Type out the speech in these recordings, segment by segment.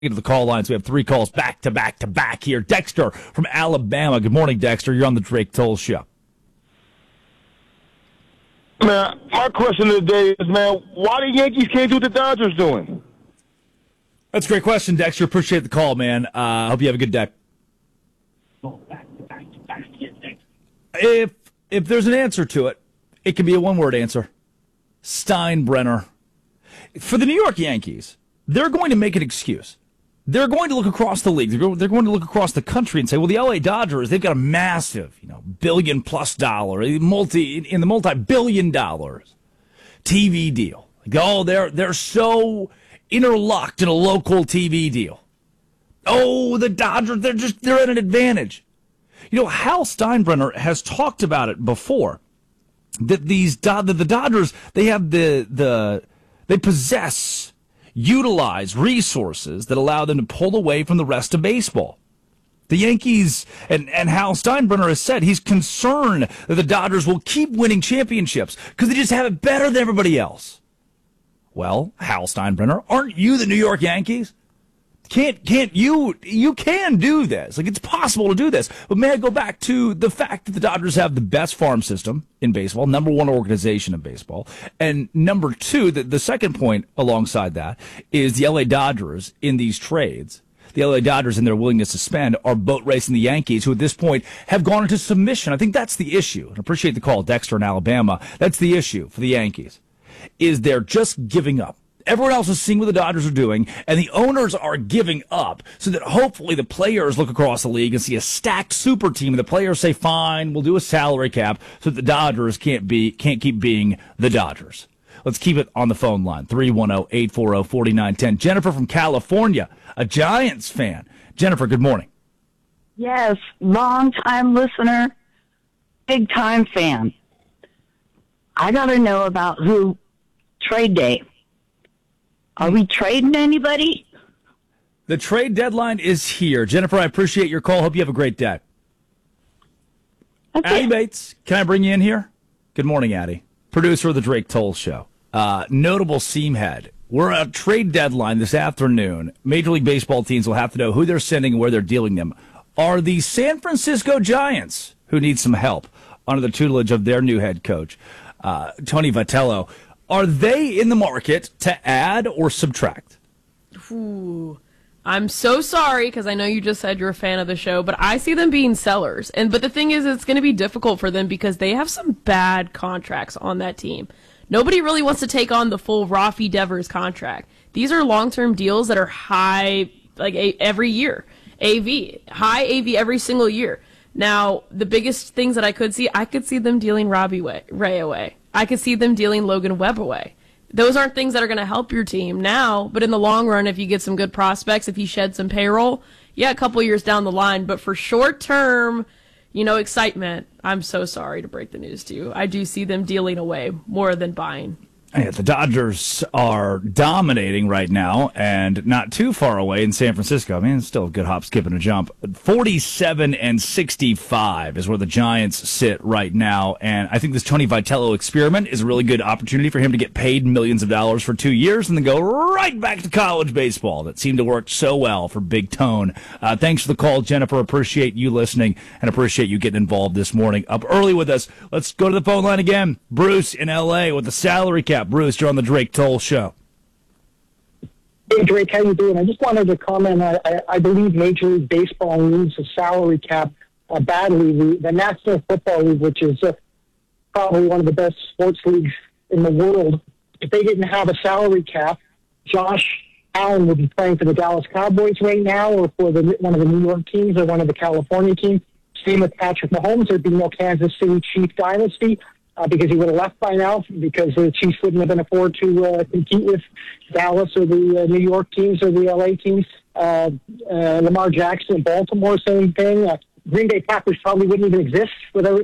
Into the call lines. We have 3 calls back to back to back here. Dexter from Alabama. Good morning, Dexter. You're on the Drake Toll Show. Man, my question of the day is, man, why the Yankees can't do what the Dodgers doing? That's a great question, Dexter. Appreciate the call, man. Hope you have a good day. If there's an answer to it, it can be a one-word answer. Steinbrenner. For the New York Yankees, they're going to make an excuse. They're going to look across the league. They're going to look across the country and say, well, the LA Dodgers, they've got a massive, $billion-plus multi-billion dollars TV deal. They're so interlocked in a local TV deal. Oh, the Dodgers, they're at an advantage. Hal Steinbrenner has talked about it before. That the Dodgers, they utilize resources that allow them to pull away from the rest of baseball. The Yankees, and Hal Steinbrenner has said he's concerned that the Dodgers will keep winning championships because they just have it better than everybody else. Well, Hal Steinbrenner, aren't you the New York Yankees? Can't you can do this. It's possible to do this. But may I go back to the fact that the Dodgers have the best farm system in baseball, number 1 organization in baseball. And number 2, the second point alongside that is the LA Dodgers in these trades. The LA Dodgers in their willingness to spend are boat racing the Yankees, who at this point have gone into submission. I think that's the issue. And I appreciate the call, Dexter in Alabama. That's the issue for the Yankees, is they're just giving up. Everyone else is seeing what the Dodgers are doing, and the owners are giving up so that hopefully the players look across the league and see a stacked super team, and the players say, fine, we'll do a salary cap so that the Dodgers can't keep being the Dodgers. Let's keep it on the phone line, 310-840-4910. Jennifer from California, a Giants fan. Jennifer, good morning. Yes, long-time listener, big-time fan. I got to know about who trade day. Are we trading anybody? The trade deadline is here. Jennifer, I appreciate your call. Hope you have a great day. Okay. Addie Bates, can I bring you in here? Good morning, Addie. Producer of the Drake Toll Show. Notable seam head. We're at trade deadline this afternoon. Major League Baseball teams will have to know who they're sending and where they're dealing them. Are the San Francisco Giants, who need some help under the tutelage of their new head coach, Tony Vitello, are they in the market to add or subtract? Ooh, I'm so sorry because I know you just said you're a fan of the show, but I see them being sellers. But the thing is, it's going to be difficult for them because they have some bad contracts on that team. Nobody really wants to take on the full Rafi Devers contract. These are long-term deals that are high, every year. High AV every single year. Now, the biggest things that I could see them dealing Robbie Ray away. I could see them dealing Logan Webb away. Those aren't things that are going to help your team now, but in the long run, if you get some good prospects, if you shed some payroll, a couple years down the line. But for short-term, excitement, I'm so sorry to break the news to you. I do see them dealing away more than buying. Yeah, the Dodgers are dominating right now and not too far away in San Francisco. I mean, it's still a good hop, skip, and a jump. 47-65 is where the Giants sit right now. And I think this Tony Vitello experiment is a really good opportunity for him to get paid millions of dollars for 2 years and then go right back to college baseball. That seemed to work so well for Big Tone. Thanks for the call, Jennifer. Appreciate you listening and appreciate you getting involved this morning. Up early with us. Let's go to the phone line again. Bruce in L.A. with the salary cap. Bruce, you're on the Drake Toll Show. Hey, Drake, how you doing? I just wanted to comment. I believe Major League Baseball needs a salary cap badly. The National Football League, which is probably one of the best sports leagues in the world, if they didn't have a salary cap, Josh Allen would be playing for the Dallas Cowboys right now or for one of the New York teams or one of the California teams. Same with Patrick Mahomes. There'd be no Kansas City Chief dynasty. Because he would have left by now because the Chiefs wouldn't have been afford to compete with Dallas or the New York teams or the LA teams. Lamar Jackson in Baltimore, same thing. Green Bay Packers probably wouldn't even exist without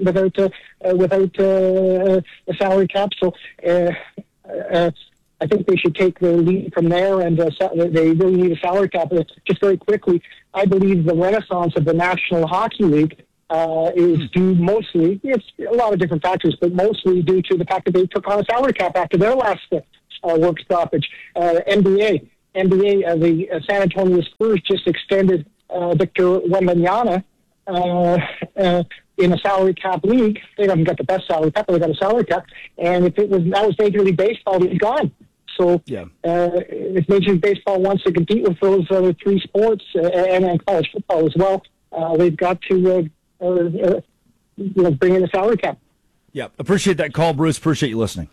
a salary cap. So I think they should take the lead from there, and they really need a salary cap. Just very quickly, I believe the renaissance of the National Hockey League is due mostly, it's a lot of different factors, but mostly due to the fact that they took on a salary cap after their last work stoppage. NBA, NBA, the San Antonio Spurs just extended Victor Wembanyama in a salary cap league. They haven't got the best salary cap, but they got a salary cap. And if that was Major League Baseball, he's gone. So if Major League Baseball wants to compete with those other three sports and college football as well, they've got to bring in a salary cap. Yeah, appreciate that call, Bruce. Appreciate you listening.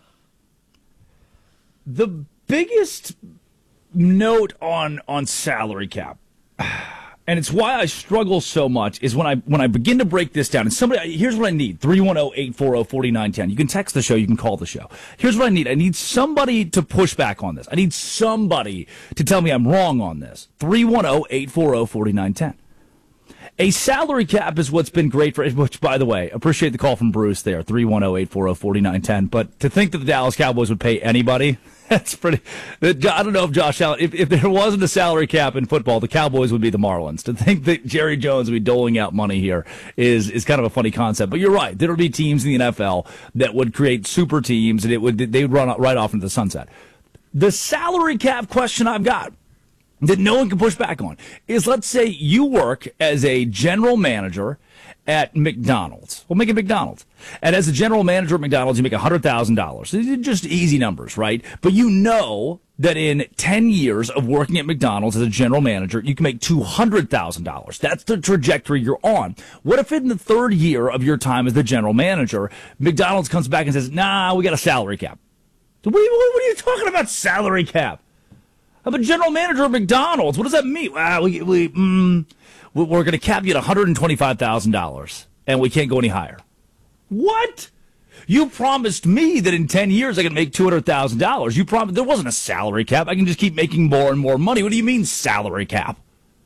The biggest note on salary cap, and it's why I struggle so much, is when I begin to break this down. And here's what I need: 310-840-4910. You can text the show, you can call the show. Here's what I need: I need somebody to push back on this. I need somebody to tell me I'm wrong on this. 310-840-4910. A salary cap is what's been great for, which, by the way, appreciate the call from Bruce there, 310-840-4910. But to think that the Dallas Cowboys would pay anybody, that's pretty. I don't know if Josh Allen, if there wasn't a salary cap in football, the Cowboys would be the Marlins. To think that Jerry Jones would be doling out money here is kind of a funny concept. But you're right. There would be teams in the NFL that would create super teams, and they'd run right off into the sunset. The salary cap question I've got that no one can push back on is, let's say you work as a general manager at McDonald's. We'll make it McDonald's. And as a general manager at McDonald's, you make $100,000. Just easy numbers, right? But you know that in 10 years of working at McDonald's as a general manager, you can make $200,000. That's the trajectory you're on. What if in the third year of your time as the general manager, McDonald's comes back and says, nah, we got a salary cap? What are you talking about, salary cap? I'm a general manager of McDonald's. What does that mean? We're going to cap you at $125,000, and we can't go any higher. What? You promised me that in 10 years I could make $200,000. You promised there wasn't a salary cap. I can just keep making more and more money. What do you mean salary cap?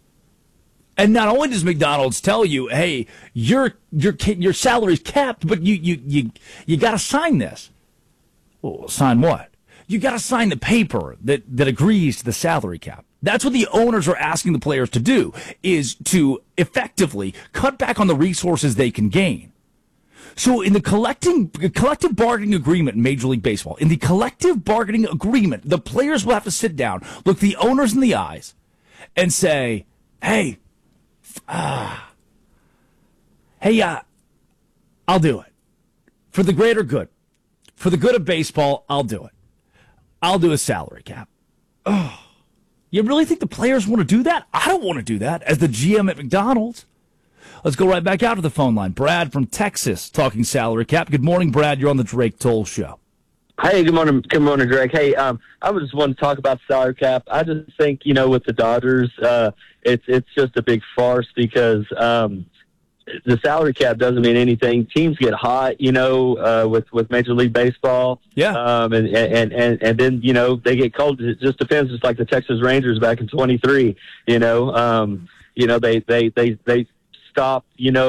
And not only does McDonald's tell you, hey, your salary's capped, but you got to sign this. Well, sign what? You got to sign the paper that agrees to the salary cap. That's what the owners are asking the players to do, is to effectively cut back on the resources they can gain. So in the collective bargaining agreement in Major League Baseball, in the collective bargaining agreement, the players will have to sit down, look the owners in the eyes, and say, hey, I'll do it. For the greater good. For the good of baseball, I'll do it. I'll do a salary cap. Oh, you really think the players want to do that? I don't want to do that as the GM at McDonald's. Let's go right back out to the phone line. Brad from Texas talking salary cap. Good morning, Brad. You're on the Drake Toll Show. Hey, good morning. Good morning, Drake. Hey, I was just wanting to talk about salary cap. I just think, with the Dodgers, it's just a big farce because the salary cap doesn't mean anything. Teams get hot, with Major League Baseball. Yeah. And then, they get cold. It just depends. It's like the Texas Rangers back in 23, they stopped,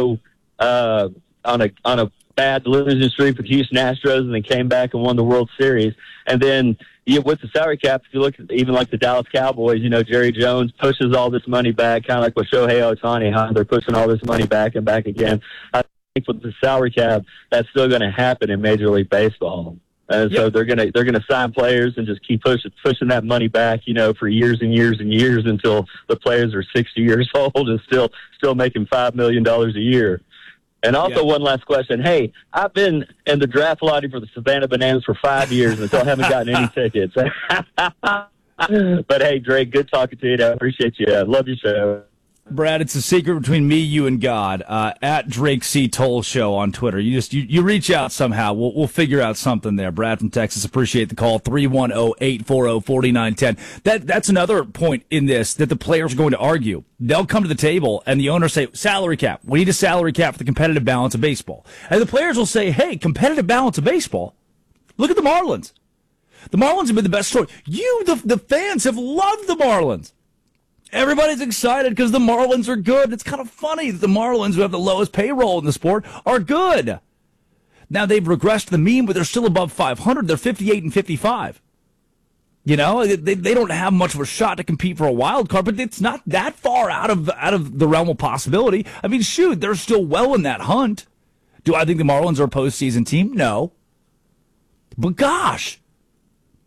on a bad losing streak with Houston Astros, and then came back and won the World Series. And then with the salary cap, if you look at even like the Dallas Cowboys, Jerry Jones pushes all this money back, kind of like with Shohei Ohtani, how they're pushing all this money back and back again. I think with the salary cap, that's still going to happen in Major League Baseball. And so they're gonna sign players and just keep pushing that money back, for years and years and years until the players are 60 years old and still making $5 million a year. And also one last question. Hey, I've been in the draft lottery for the Savannah Bananas for 5 years and still haven't gotten any tickets. But hey, Drake, good talking to you. I appreciate you. I love your show. Brad, it's a secret between me, you, and God. At Drake C. Toll Show on Twitter. You reach out somehow. We'll figure out something there. Brad from Texas, appreciate the call. 310-840-4910. That's another point in this that the players are going to argue. They'll come to the table and the owners say, salary cap. We need a salary cap for the competitive balance of baseball. And the players will say, hey, competitive balance of baseball? Look at the Marlins. The Marlins have been the best story. The fans have loved the Marlins. Everybody's excited because the Marlins are good. It's kind of funny that the Marlins, who have the lowest payroll in the sport, are good. Now, they've regressed to the mean, but they're still above 500. They're 58 and 55. They don't have much of a shot to compete for a wild card, but it's not that far out of the realm of possibility. I mean, shoot, they're still well in that hunt. Do I think the Marlins are a postseason team? No. But gosh,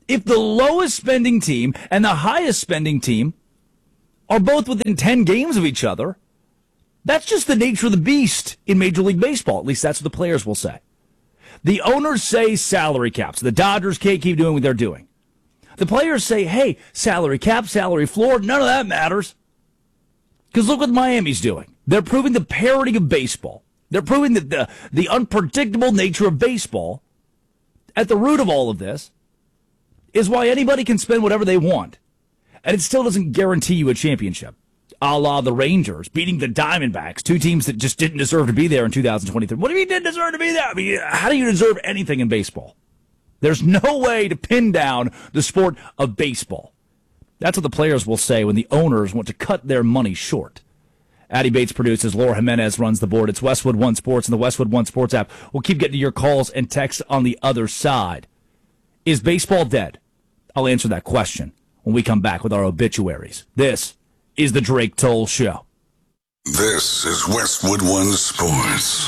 If the lowest spending team and the highest spending team are both within 10 games of each other, that's just the nature of the beast in Major League Baseball. At least that's what the players will say. The owners say salary caps. The Dodgers can't keep doing what they're doing. The players say, hey, salary cap, salary floor, none of that matters. Because look what Miami's doing. They're proving the parity of baseball. They're proving that the unpredictable nature of baseball, at the root of all of this, is why anybody can spend whatever they want. And it still doesn't guarantee you a championship. A la the Rangers beating the Diamondbacks, two teams that just didn't deserve to be there in 2023. What do you mean didn't deserve to be there? I mean, how do you deserve anything in baseball? There's no way to pin down the sport of baseball. That's what the players will say when the owners want to cut their money short. Addie Bates produces. Laura Jimenez runs the board. It's Westwood One Sports and the Westwood One Sports app. We'll keep getting to your calls and texts on the other side. Is baseball dead? I'll answer that question when we come back with our obituaries. This is the Drake Toll Show. This is Westwood One Sports.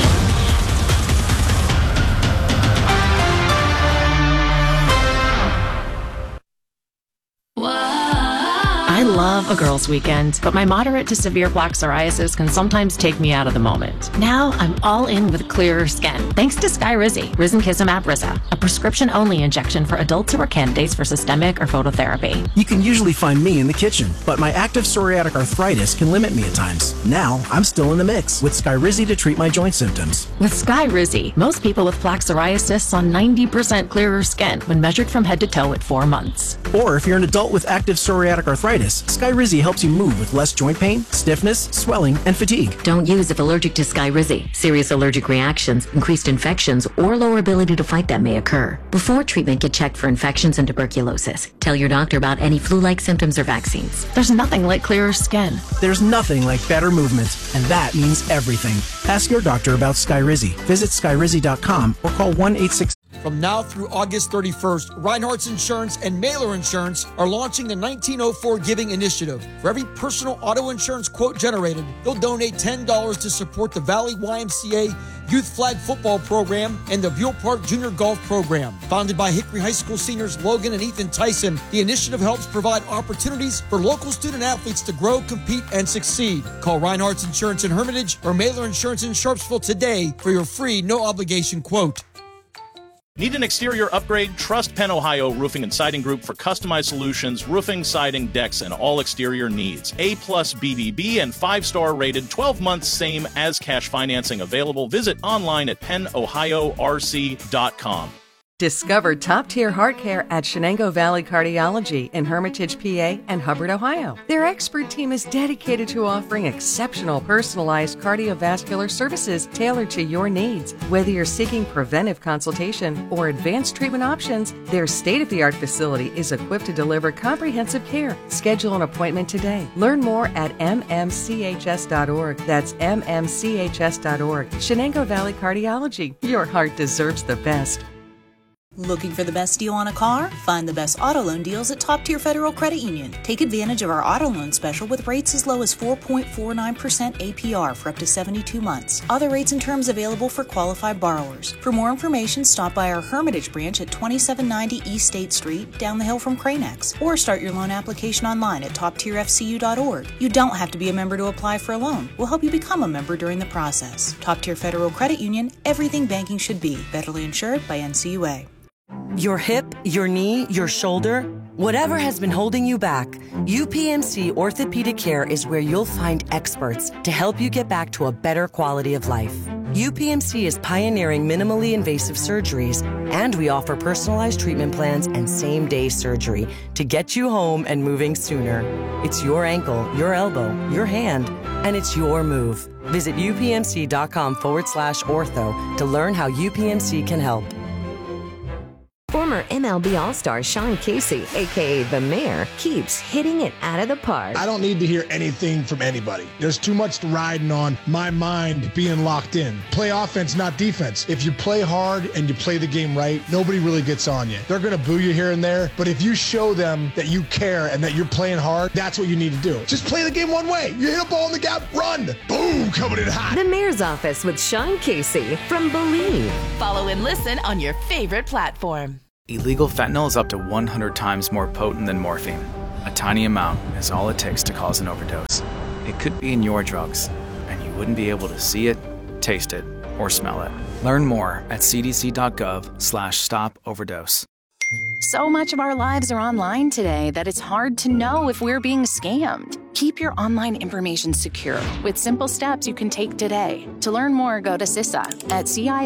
I love a girls' weekend, but my moderate to severe plaque psoriasis can sometimes take me out of the moment. Now I'm all in with clearer skin, thanks to Skyrizi, Risankizumab Riza, a prescription-only injection for adults who are candidates for systemic or phototherapy. You can usually find me in the kitchen, but my active psoriatic arthritis can limit me at times. Now I'm still in the mix with Skyrizi to treat my joint symptoms. With Skyrizi, most people with plaque psoriasis saw 90% clearer skin when measured from head to toe at 4 months. Or if you're an adult with active psoriatic arthritis, Skyrizi helps you move with less joint pain, stiffness, swelling, and fatigue. Don't use if allergic to Skyrizi. Serious allergic reactions, increased infections, or lower ability to fight them may occur. Before treatment, get checked for infections and tuberculosis. Tell your doctor about any flu-like symptoms or vaccines. There's nothing like clearer skin. There's nothing like better movement, and that means everything. Ask your doctor about Skyrizi. Visit Skyrizi.com or call 1-866. From now through August 31st, Reinhardt's Insurance and Mailer Insurance are launching the 1904 Giving Initiative. For every personal auto insurance quote generated, they'll donate $10 to support the Valley YMCA Youth Flag Football Program and the Buell Park Junior Golf Program. Founded by Hickory High School seniors Logan and Ethan Tyson, the initiative helps provide opportunities for local student athletes to grow, compete, and succeed. Call Reinhardt's Insurance in Hermitage or Mailer Insurance in Sharpsville today for your free, no-obligation quote. Need an exterior upgrade? Trust Penn Ohio Roofing and Siding Group for customized solutions, roofing, siding, decks, and all exterior needs. A+ BBB and 5-star rated, 12 months same as cash financing available. Visit online at pennohiorc.com. Discover top-tier heart care at Shenango Valley Cardiology in Hermitage, PA, and Hubbard, Ohio. Their expert team is dedicated to offering exceptional personalized cardiovascular services tailored to your needs. Whether you're seeking preventive consultation or advanced treatment options, their state-of-the-art facility is equipped to deliver comprehensive care. Schedule an appointment today. Learn more at mmchs.org. That's mmchs.org. Shenango Valley Cardiology. Your heart deserves the best. Looking for the best deal on a car? Find the best auto loan deals at Top Tier Federal Credit Union. Take advantage of our auto loan special with rates as low as 4.49% APR for up to 72 months. Other rates and terms available for qualified borrowers. For more information, stop by our Hermitage branch at 2790 East State Street, down the hill from Cranex, or start your loan application online at toptierfcu.org. You don't have to be a member to apply for a loan. We'll help you become a member during the process. Top Tier Federal Credit Union, everything banking should be. Federally insured by NCUA. Your hip, your knee, your shoulder, whatever has been holding you back, UPMC Orthopedic Care is where you'll find experts to help you get back to a better quality of life. UPMC is pioneering minimally invasive surgeries, and we offer personalized treatment plans and same-day surgery to get you home and moving sooner. It's your ankle, your elbow, your hand, and it's your move. Visit upmc.com/ortho to learn how UPMC can help. Former MLB All-Star Sean Casey, a.k.a. The Mayor, keeps hitting it out of the park. I don't need to hear anything from anybody. There's too much riding on my mind being locked in. Play offense, not defense. If you play hard and you play the game right, nobody really gets on you. They're going to boo you here and there, but if you show them that you care and that you're playing hard, that's what you need to do. Just play the game one way. You hit a ball in the gap, run. Boom, coming in hot. The Mayor's Office with Sean Casey from Believe. Follow and listen on your favorite platform. Illegal fentanyl is up to 100 times more potent than morphine. A tiny amount is all it takes to cause an overdose. It could be in your drugs, and you wouldn't be able to see it, taste it, or smell it. Learn more at cdc.gov/stop-overdose. So much of our lives are online today that it's hard to know if we're being scammed. Keep your online information secure with simple steps you can take today. To learn more, go to CISA at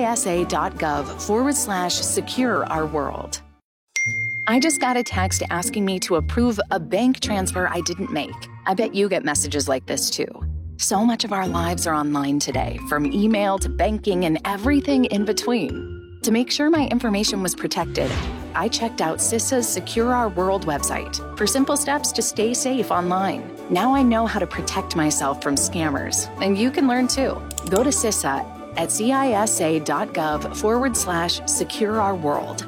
cisa.gov/secure our world. I just got a text asking me to approve a bank transfer I didn't make. I bet you get messages like this too. So much of our lives are online today, from email to banking and everything in between. To make sure my information was protected, I checked out CISA's Secure Our World website for simple steps to stay safe online. Now I know how to protect myself from scammers, and you can learn too. Go to CISA at cisa.gov/secure our world.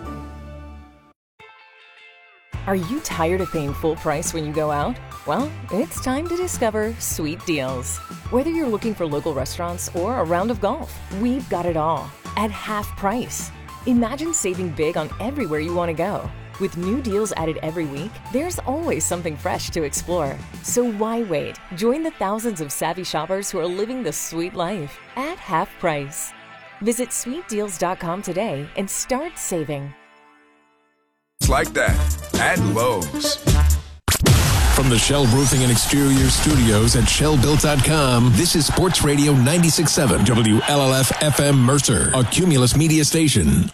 Are you tired of paying full price when you go out? Well, it's time to discover Sweet Deals. Whether you're looking for local restaurants or a round of golf, we've got it all at half price. Imagine saving big on everywhere you want to go. With new deals added every week, there's always something fresh to explore. So why wait? Join the thousands of savvy shoppers who are living the sweet life at half price. Visit sweetdeals.com today and start saving. It's like that at Lowe's. From the Shell Roofing and Exterior Studios at ShellBuilt.com, this is Sports Radio 96.7 WLLF FM Mercer, a Cumulus media station.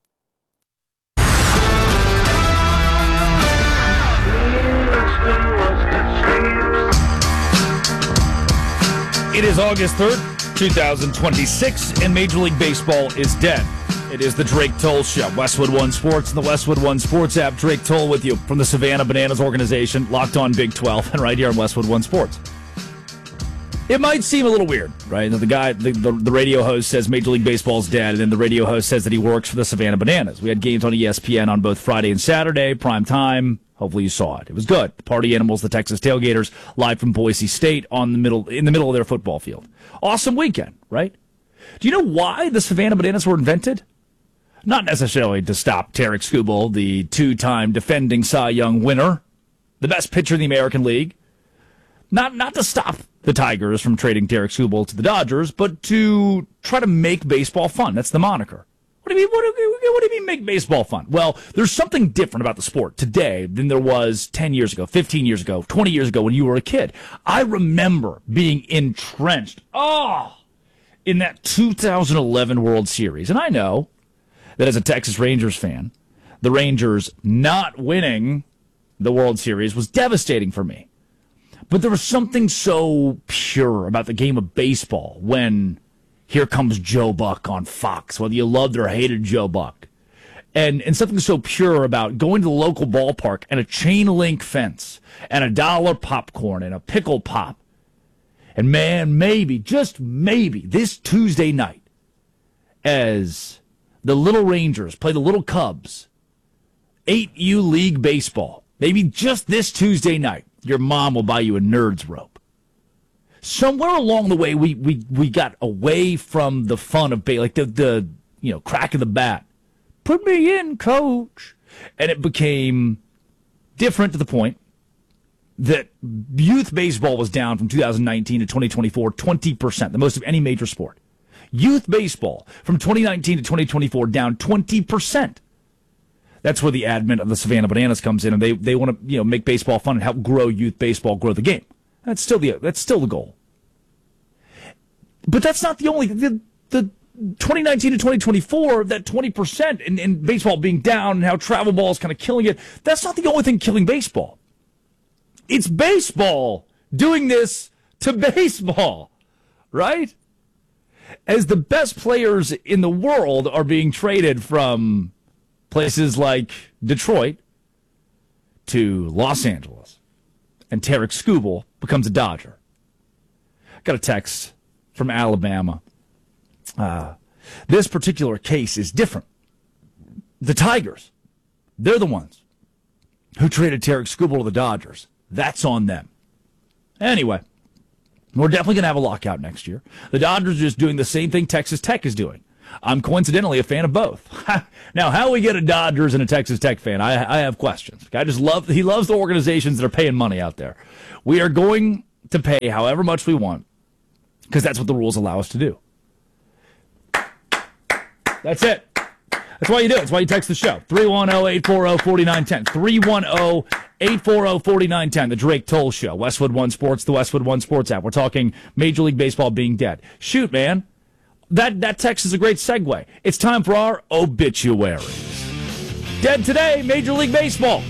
It is August 3rd, 2026, and Major League Baseball is dead. It is the Drake Toll Show. Westwood One Sports and the Westwood One Sports app. Drake Toll with you from the Savannah Bananas organization, Locked On Big 12, and right here on Westwood One Sports. It might seem a little weird, right? The guy, the radio host says Major League Baseball is dead, and then the radio host says that he works for the Savannah Bananas. We had games on ESPN on both Friday and Saturday, prime time. Hopefully you saw it. It was good. The Party Animals, the Texas Tailgaters, live from Boise State in the middle of their football field. Awesome weekend, right? Do you know why the Savannah Bananas were invented? Not necessarily to stop Tarik Skubal, the two-time defending Cy Young winner, the best pitcher in the American League. Not to stop the Tigers from trading Tarik Skubal to the Dodgers, but to try to make baseball fun. That's the moniker. What do you mean? What do you mean make baseball fun? Well, there's something different about the sport today than there was 10 years ago, 15 years ago, 20 years ago when you were a kid. I remember being entrenched, in that 2011 World Series. And I know that as a Texas Rangers fan, the Rangers not winning the World Series was devastating for me. But there was something so pure about the game of baseball when here comes Joe Buck on Fox, whether you loved or hated Joe Buck. And something so pure about going to the local ballpark and a chain link fence and $1 popcorn and a pickle pop. And man, maybe, just maybe, this Tuesday night, as the Little Rangers play the Little Cubs, 8U League Baseball, maybe just this Tuesday night, your mom will buy you a Nerds rope. Somewhere along the way, we got away from the fun of like the crack of the bat. Put me in, coach. And it became different to the point that youth baseball was down from 2019 to 2024, 20%, the most of any major sport. Youth baseball from 2019 to 2024 down 20%. That's where the advent of the Savannah Bananas comes in, and they want to make baseball fun and help grow youth baseball, grow the game. That's still the goal. But that's not the only the 2019 to 2024, that 20% in baseball being down and how travel ball is kind of killing it. That's not the only thing killing baseball. It's baseball doing this to baseball, right? As the best players in the world are being traded from places like Detroit to Los Angeles, and Tarik Skubal becomes a Dodger. Got a text from Alabama. This particular case is different. The Tigers, they're the ones who traded Tarik Skubal to the Dodgers. That's on them. Anyway, we're definitely going to have a lockout next year. The Dodgers are just doing the same thing Texas Tech is doing. I'm coincidentally a fan of both. Now, how we get a Dodgers and a Texas Tech fan, I have questions. He loves the organizations that are paying money out there. We are going to pay however much we want because that's what the rules allow us to do. That's it. That's why you do it. That's why you text the show. 310-840-4910. 310-840-4910. The Drake Toll Show. Westwood One Sports, the Westwood One Sports app. We're talking Major League Baseball being dead. Shoot, man. That text is a great segue. It's time for our obituaries. Dead today, Major League Baseball.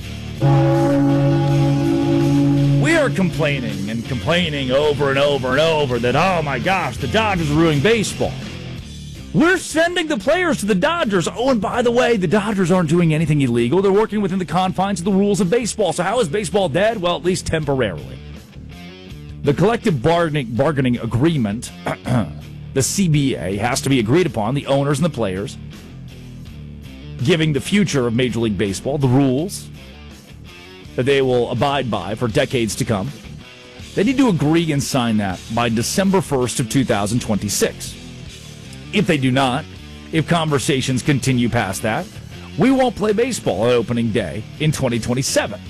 We are complaining and complaining over and over and over that, oh my gosh, the Dodgers are ruining baseball. We're sending the players to the Dodgers. Oh, and by the way, the Dodgers aren't doing anything illegal. They're working within the confines of the rules of baseball. So how is baseball dead? Well, at least temporarily. The collective bargaining agreement, the CBA, has to be agreed upon, the owners and the players, giving the future of Major League Baseball the rules that they will abide by for decades to come. They need to agree and sign that by December 1st of 2026. If they do not, if conversations continue past that, we won't play baseball on opening day in 2027.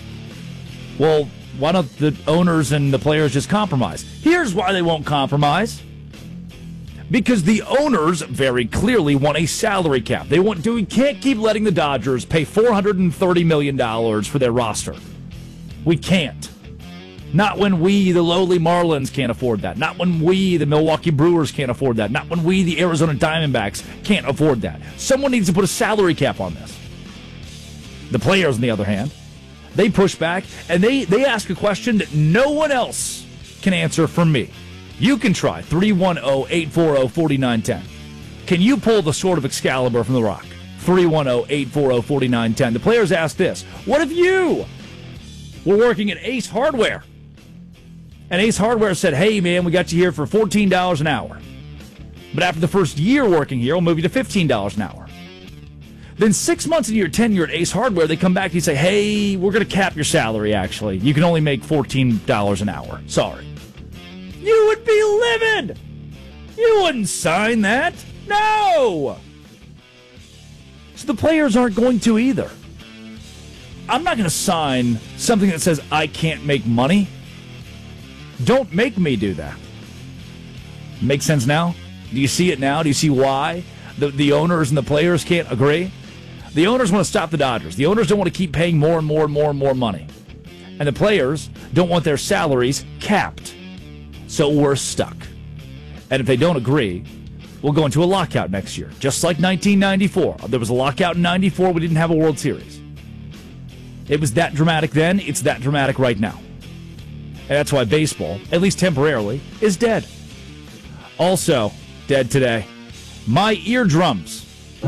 Well, why don't the owners and the players just compromise? Here's why they won't compromise. Because the owners very clearly want a salary cap. We can't keep letting the Dodgers pay $430 million for their roster. We can't. Not when we, the lowly Marlins, can't afford that. Not when we, the Milwaukee Brewers, can't afford that. Not when we, the Arizona Diamondbacks, can't afford that. Someone needs to put a salary cap on this. The players, on the other hand, they push back, and they ask a question that no one else can answer from me. You can try. 310-840-4910. Can you pull the sword of Excalibur from the rock? 310-840-4910. The players ask this. What if you were working at Ace Hardware? And Ace Hardware said, hey, man, we got you here for $14 an hour. But after the first year working here, we'll move you to $15 an hour. Then 6 months into your tenure at Ace Hardware, they come back and say, hey, we're going to cap your salary, actually. You can only make $14 an hour. Sorry. You would be livid. You wouldn't sign that. No. So the players aren't going to either. I'm not going to sign something that says I can't make money. Don't make me do that. Make sense now? Do you see it now? Do you see why the owners and the players can't agree? The owners want to stop the Dodgers. The owners don't want to keep paying more and more and more and more money. And the players don't want their salaries capped. So we're stuck. And if they don't agree, we'll go into a lockout next year. Just like 1994. There was a lockout in 94. We didn't have a World Series. It was that dramatic then. It's that dramatic right now. And that's why baseball, at least temporarily, is dead. Also, dead today, my eardrums.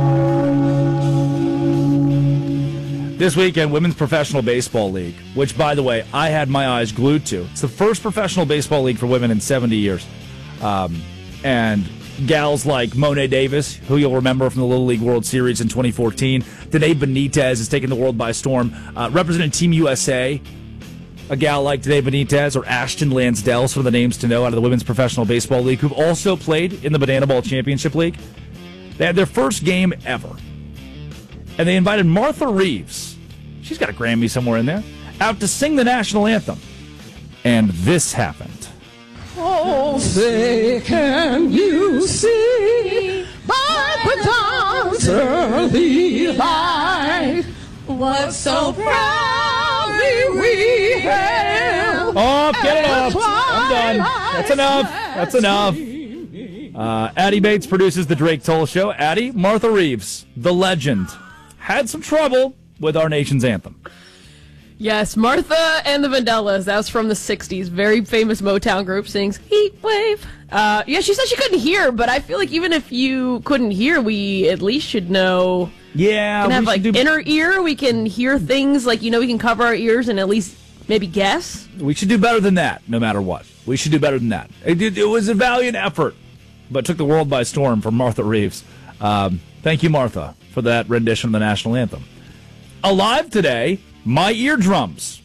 This weekend, Women's Professional Baseball League, which, by the way, I had my eyes glued to. It's the first professional baseball league for women in 70 years. And gals like Monet Davis, who you'll remember from the Little League World Series in 2014. Danae Benitez has taken the world by storm. Representing Team USA, a gal like Danae Benitez or Ashton Lansdell, some of the names to know out of the Women's Professional Baseball League, who've also played in the Banana Ball Championship League. They had their first game ever. And they invited Martha Reeves, she's got a Grammy somewhere in there, out to sing the national anthem. And this happened. Oh, say, can you see by the dawn's early light what so proudly we hailed? Oh, get it off. I'm done. That's enough. That's enough. Addie Bates produces the Drake Toll Show. Addie, Martha Reeves, the legend, had some trouble with our nation's anthem. Yes, Martha and the Vandellas. That's from the 60s. Very famous Motown group, sings Heat Wave. Yeah, she said she couldn't hear, but I feel like even if you couldn't hear, we at least should know. Yeah. We can have like inner ear. We can hear things like, we can cover our ears and at least maybe guess. We should do better than that, no matter what. We should do better than that. It was a valiant effort, but took the world by storm from Martha Reeves. Thank you, Martha, for that rendition of the national anthem. Alive today, my eardrums.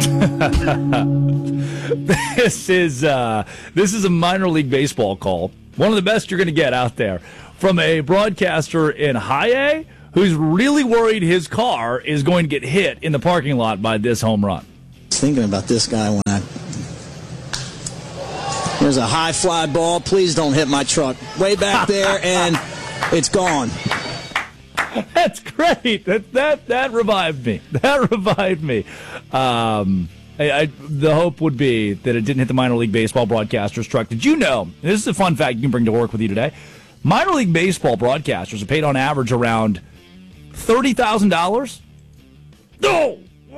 This is a minor league baseball call One of the best you're going to get out there from a broadcaster in high A who's really worried his car is going to get hit in the parking lot by this home run. I was thinking about this guy when there's a high fly ball. Please don't hit my truck. Way back there, and it's gone. That's great. That revived me. That revived me. The hope would be that it didn't hit the minor league baseball broadcaster's truck. Did you know, this is a fun fact you can bring to work with you today, minor league baseball broadcasters are paid on average around $30,000? No!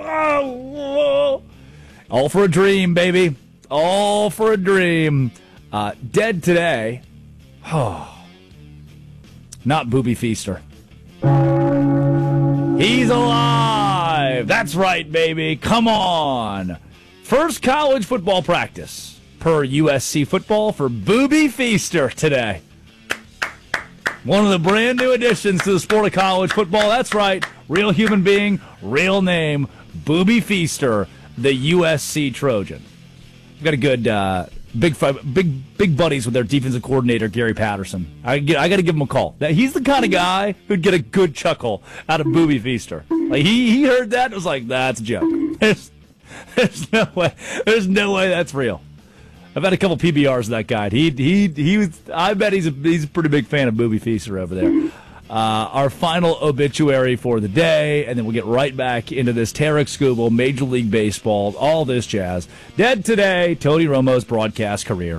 All for a dream, baby. All for a dream. Dead today. Not Booby Feaster. He's alive. That's right, baby. Come on. First college football practice per USC football for Booby Feaster today. One of the brand new additions to the sport of college football. That's right. Real human being, real name, Booby Feaster, the USC Trojan. Got a good big buddies with their defensive coordinator, Gary Patterson. I got to give him a call. He's the kind of guy who'd get a good chuckle out of Booby Feaster. Like he heard that and was like, that's a joke. There's no way. There's no way that's real. I've had a couple PBRs of that guy. He was. I bet he's a pretty big fan of Booby Feaster over there. Our final obituary for the day, and then we'll get right back into this Tarek Skubal, Major League Baseball, all this jazz. Dead today, Tony Romo's broadcast career.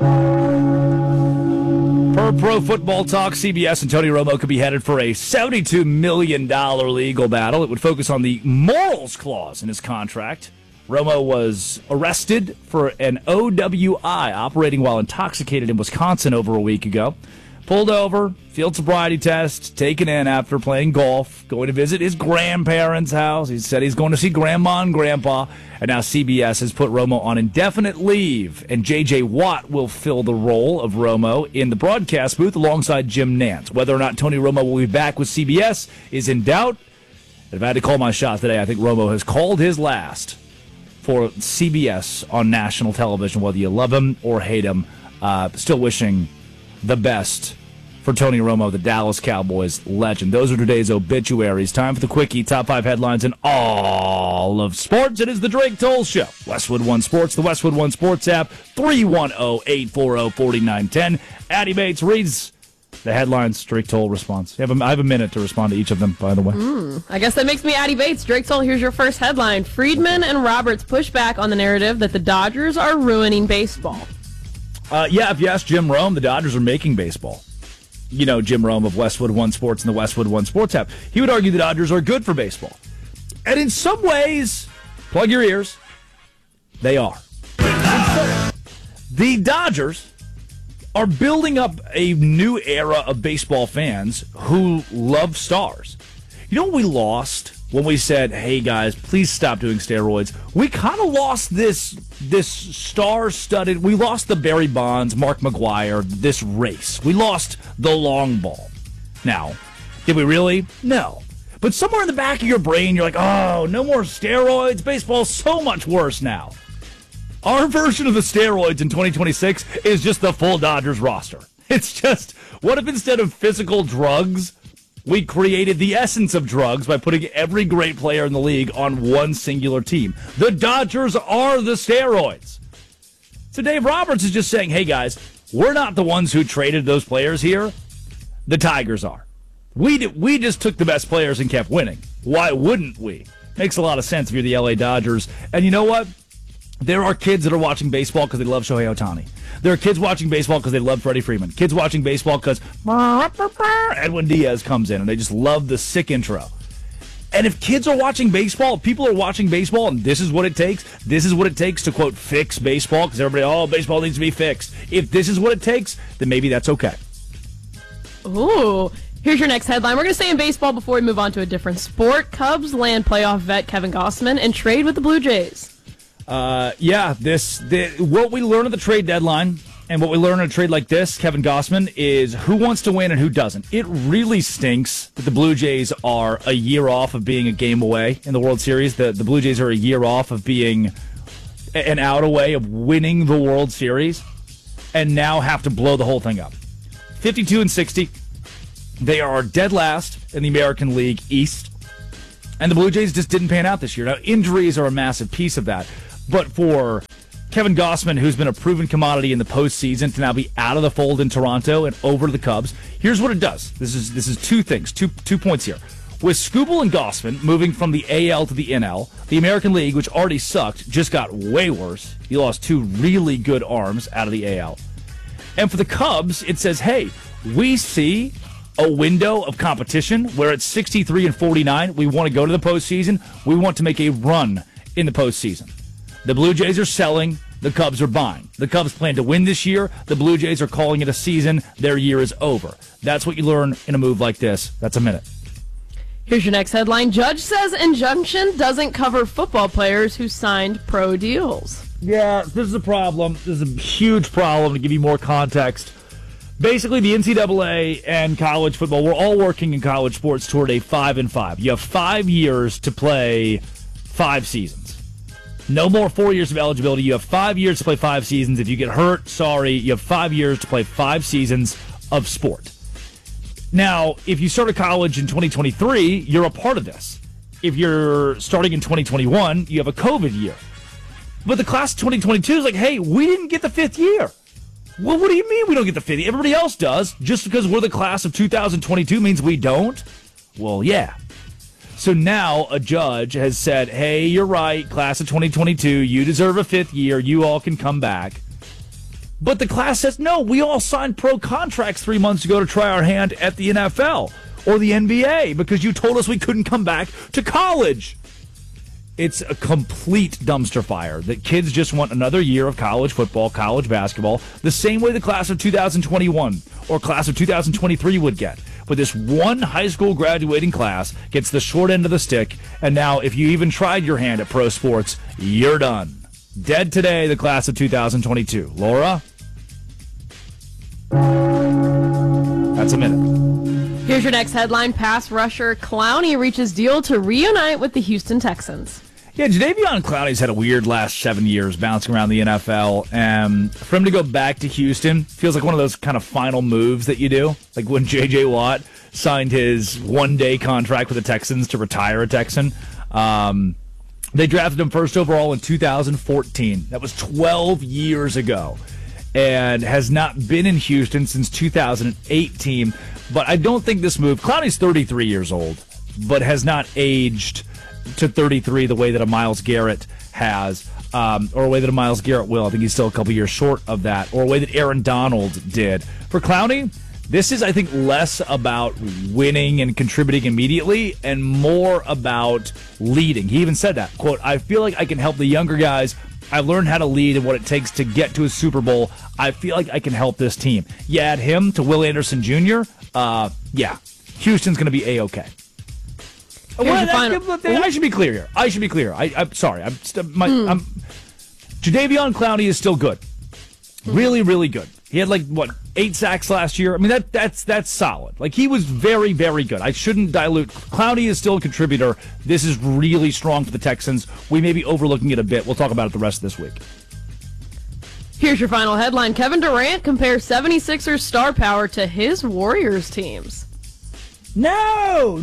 Per Pro Football Talk, CBS and Tony Romo could be headed for a $72 million legal battle. It would focus on the morals clause in his contract. Romo was arrested for an OWI, operating while intoxicated, in Wisconsin over a week ago. Pulled over, field sobriety test, taken in after playing golf, going to visit his grandparents' house. He said he's going to see Grandma and Grandpa. And now CBS has put Romo on indefinite leave. And J.J. Watt will fill the role of Romo in the broadcast booth alongside Jim Nantz. Whether or not Tony Romo will be back with CBS is in doubt. If I had to call my shot today, I think Romo has called his last for CBS on national television, whether you love him or hate him. Still wishing the best for Tony Romo, the Dallas Cowboys legend. Those are today's obituaries. Time for the Quickie, top 5 headlines in all of sports. It is the Drake Toll Show. Westwood One Sports, the Westwood One Sports app, 310-840-4910. Addie Bates reads the headlines. Drake Toll responds. I have a minute to respond to each of them, by the way. I guess that makes me Addie Bates. Drake Toll, here's your first headline. Friedman and Roberts push back on the narrative that the Dodgers are ruining baseball. Yeah, if you ask Jim Rome, the Dodgers are making baseball. You know Jim Rome of Westwood One Sports and the Westwood One Sports app. He would argue the Dodgers are good for baseball. And in some ways, plug your ears, they are. The Dodgers are building up a new era of baseball fans who love stars. You know what we lost when we said, hey guys, please stop doing steroids? We kind of lost this star-studded, we lost the Barry Bonds, Mark McGwire, this race. We lost the long ball. Now, did we really? No. But somewhere in the back of your brain, you're like, oh, no more steroids. Baseball's so much worse now. Our version of the steroids in 2026 is just the full Dodgers roster. It's just, what if instead of physical drugs, we created the essence of drugs by putting every great player in the league on one singular team? The Dodgers are the steroids. So Dave Roberts is just saying, hey guys, we're not the ones who traded those players here. The Tigers are. We just took the best players and kept winning. Why wouldn't we? Makes a lot of sense if you're the LA Dodgers. And you know what? There are kids that are watching baseball because they love Shohei Ohtani. There are kids watching baseball because they love Freddie Freeman. Kids watching baseball because Edwin Diaz comes in and they just love the sick intro. And if kids are watching baseball, people are watching baseball, and this is what it takes to, quote, fix baseball, because everybody, baseball needs to be fixed. If this is what it takes, then maybe that's okay. Ooh. Here's your next headline. We're going to stay in baseball before we move on to a different sport. Cubs land playoff vet Kevin Gausman and trade with the Blue Jays. What we learn at the trade deadline and what we learn in a trade like this, Kevin Gausman, is who wants to win and who doesn't. It really stinks that the Blue Jays are a year off of being a game away in the World Series. The Blue Jays are a year off of being an out away of winning the World Series. and now have to blow the whole thing up. 52-60. They are dead last in the American League East. And the Blue Jays just didn't pan out this year. Now, injuries are a massive piece of that. But for Kevin Gausman, who's been a proven commodity in the postseason, to now be out of the fold in Toronto and over to the Cubs, here's what it does. This is two things, two points here. With Skubal and Gausman moving from the AL to the NL, the American League, which already sucked, just got way worse. You lost two really good arms out of the AL. And for the Cubs, it says, hey, we see a window of competition where it's 63-49. We want to go to the postseason. We want to make a run in the postseason. The Blue Jays are selling. The Cubs are buying. The Cubs plan to win this year. The Blue Jays are calling it a season. Their year is over. That's what you learn in a move like this. That's a minute. Here's your next headline. Judge says injunction doesn't cover football players who signed pro deals. Yeah, this is a problem. This is a huge problem. To give you more context, basically the NCAA and college football, we're all working in college sports toward a 5-5. You have 5 years to play 5 seasons. No more 4 years of eligibility. You have 5 years to play 5 seasons. If you get hurt, sorry, you have 5 years to play 5 seasons of sport. Now, if you start a college in 2023, you're a part of this. If you're starting in 2021, you have a COVID year. But the class of 2022 is like, hey, we didn't get the 5th year. Well, what do you mean we don't get the 5th year? Everybody else does. Just because we're the class of 2022 means we don't? Well, yeah. So now a judge has said, hey, you're right, class of 2022, you deserve a 5th year. You all can come back. But the class says, no, we all signed pro contracts 3 months ago to try our hand at the NFL or the NBA because you told us we couldn't come back to college. It's a complete dumpster fire that kids just want another year of college football, college basketball, the same way the class of 2021 or class of 2023 would get. But this one high school graduating class gets the short end of the stick, and now if you even tried your hand at pro sports, you're done. Dead today, the class of 2022. Laura? That's a minute. Here's your next headline. Pass rusher Clowney reaches deal to reunite with the Houston Texans. Yeah, Jadeveon Clowney's had a weird last 7 years bouncing around the NFL. And for him to go back to Houston feels like one of those kind of final moves that you do. Like when J.J. Watt signed his one-day contract with the Texans to retire a Texan. They drafted him first overall in 2014. That was 12 years ago. And has not been in Houston since 2018. But I don't think this move... Clowney's 33 years old, but has not aged to 33 the way that a Myles Garrett has, or a way that a Myles Garrett will. I think he's still a couple years short of that, or a way that Aaron Donald did. For Clowney, this is, I think, less about winning and contributing immediately and more about leading. He even said that, quote, I feel like I can help the younger guys. I learned how to lead and what it takes to get to a Super Bowl. I feel like I can help this team. You add him to Will Anderson Jr., yeah, Houston's going to be A-OK. I should be clear here. I'm sorry. Jadeveon Clowney is still good. Really, really good. He had 8 sacks last year. I mean, that's solid. Like, he was very, very good. I shouldn't dilute. Clowney is still a contributor. This is really strong for the Texans. We may be overlooking it a bit. We'll talk about it the rest of this week. Here's your final headline. Kevin Durant compares 76ers star power to his Warriors teams. No.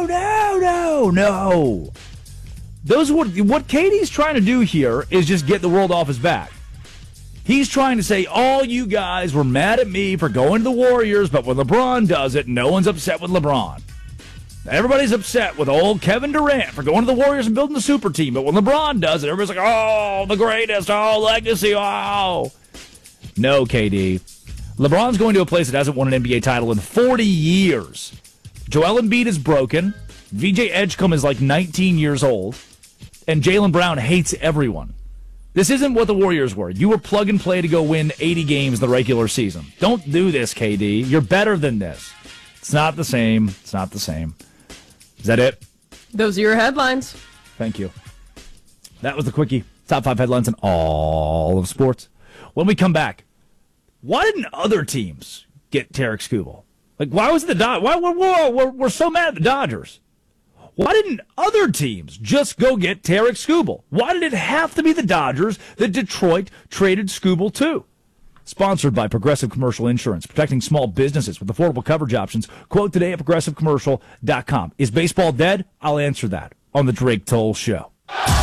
What Katie's trying to do here is just get the world off his back. He's trying to say, all you guys were mad at me for going to the Warriors, but when LeBron does it, no one's upset with LeBron. Everybody's upset with old Kevin Durant for going to the Warriors and building the super team, but when LeBron does it, everybody's like, oh, the greatest, oh, legacy, oh. No, KD. LeBron's going to a place that hasn't won an NBA title in 40 years. Joel Embiid is broken. VJ Edgecombe is 19 years old. And Jaylen Brown hates everyone. This isn't what the Warriors were. You were plug and play to go win 80 games in the regular season. Don't do this, KD. You're better than this. It's not the same. It's not the same. Is that it? Those are your headlines. Thank you. That was the Quickie. Top 5 headlines in all of sports. When we come back, why didn't other teams get Tarek Skubal? Why was it the Dodgers? We're so mad at the Dodgers. Why didn't other teams just go get Tarek Skubal? Why did it have to be the Dodgers that Detroit traded Skubal to? Sponsored by Progressive Commercial Insurance, protecting small businesses with affordable coverage options. Quote today at progressivecommercial.com. Is baseball dead? I'll answer that on the Drake Toll Show.